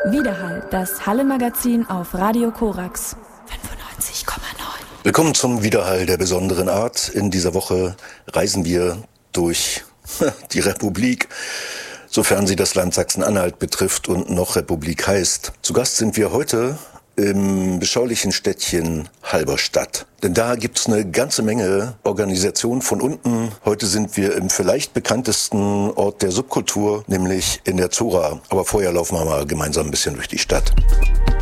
Widerhall, das Halle-Magazin auf Radio Korax 95,9. Willkommen zum Widerhall der besonderen Art. In dieser Woche reisen wir durch die Republik, sofern sie das Land Sachsen-Anhalt betrifft und noch Republik heißt. Zu Gast sind wir heute im beschaulichen Städtchen Halberstadt. Denn da gibt's eine ganze Menge Organisationen von unten. Heute sind wir im vielleicht bekanntesten Ort der Subkultur, nämlich in der Zora. Aber vorher laufen wir mal gemeinsam ein bisschen durch die Stadt.